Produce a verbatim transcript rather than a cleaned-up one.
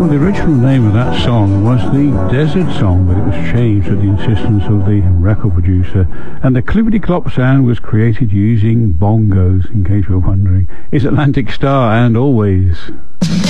Well, the original name of that song was the Desert Song, but it was changed at the insistence of the record producer, and the Clippity Clop sound was created using bongos, in case you're wondering. It's Atlantic Star and Always.